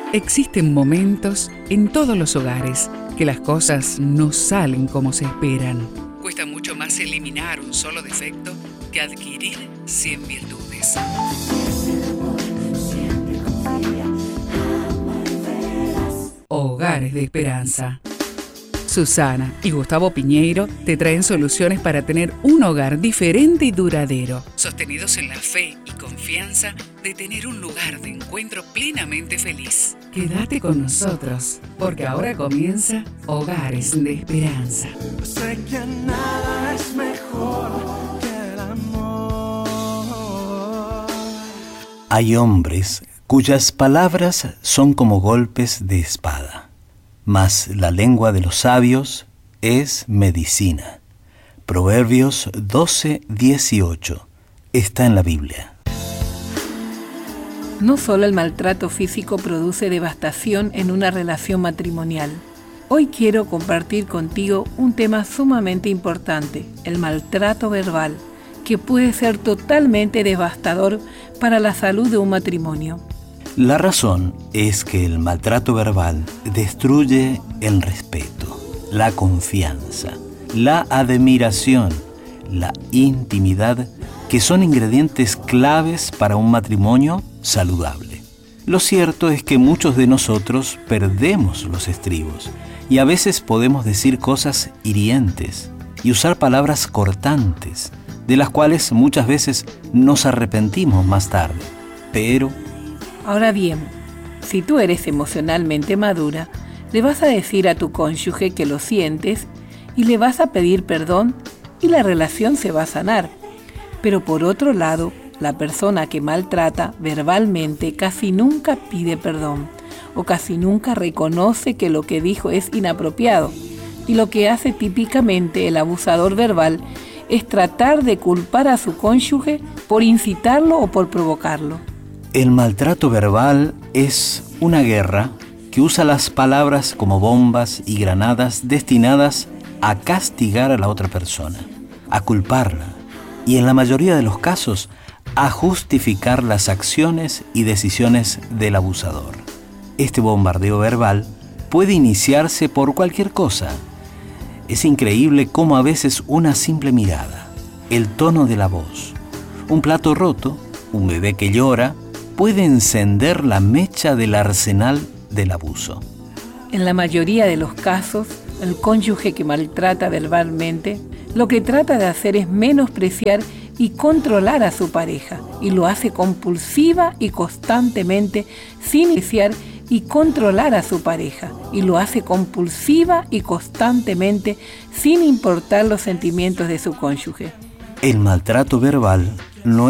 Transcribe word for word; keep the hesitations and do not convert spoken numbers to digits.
Existen momentos en todos los hogares que las cosas no salen como se esperan. Cuesta mucho más eliminar un solo defecto que adquirir cien virtudes. Hogares de Esperanza. Susana y Gustavo Piñeiro te traen soluciones para tener un hogar diferente y duradero, sostenidos en la fe y confianza de tener un lugar de encuentro plenamente feliz. Quédate con nosotros, porque ahora comienza Hogares de Esperanza. Sé que nada es mejor que el amor. Hay hombres cuyas palabras son como golpes de espada, mas la lengua de los sabios es medicina. Proverbios doce dieciocho está en la Biblia. No solo el maltrato físico produce devastación en una relación matrimonial. Hoy quiero compartir contigo un tema sumamente importante, el maltrato verbal, que puede ser totalmente devastador para la salud de un matrimonio. La razón es que el maltrato verbal destruye el respeto, la confianza, la admiración, la intimidad, que son ingredientes claves para un matrimonio saludable. Lo cierto es que muchos de nosotros perdemos los estribos y a veces podemos decir cosas hirientes y usar palabras cortantes, de las cuales muchas veces nos arrepentimos más tarde. Pero Ahora bien, si tú eres emocionalmente madura, le vas a decir a tu cónyuge que lo sientes y le vas a pedir perdón y la relación se va a sanar. Pero por otro lado, la persona que maltrata verbalmente casi nunca pide perdón o casi nunca reconoce que lo que dijo es inapropiado. Y lo que hace típicamente el abusador verbal es tratar de culpar a su cónyuge por incitarlo o por provocarlo. el maltrato verbal es una guerra que usa las palabras como bombas y granadas destinadas a castigar a la otra persona, a culparla y, en la mayoría de los casos, a justificar las acciones y decisiones del abusador. Este bombardeo verbal puede iniciarse por cualquier cosa. Es increíble cómo a veces una simple mirada, el tono de la voz, un plato roto, un bebé que llora, puede encender la mecha del arsenal del abuso. En la mayoría de los casos, el cónyuge que maltrata verbalmente lo que trata de hacer es menospreciar y controlar a su pareja, y lo hace compulsiva y constantemente sin iniciar y controlar a su pareja, y lo hace compulsiva y constantemente sin importar los sentimientos de su cónyuge. El maltrato verbal no